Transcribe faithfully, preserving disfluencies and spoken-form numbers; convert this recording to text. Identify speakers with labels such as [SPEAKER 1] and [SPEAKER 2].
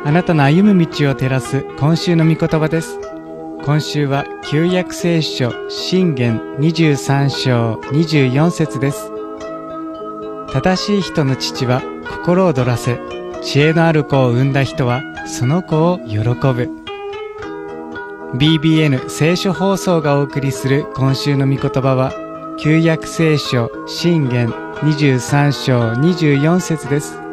[SPEAKER 1] あなたの歩む道を照らす今週の御言葉です。今週は旧約聖書箴言にじゅうさん章にじゅうよん節です。正しい人の父は心躍らせ、知恵のある子を産んだ人はその子を喜ぶ。 ビービーエヌ 聖書放送がお送りする今週の御言葉は旧約聖書箴言にじゅうさん章にじゅうよん節です。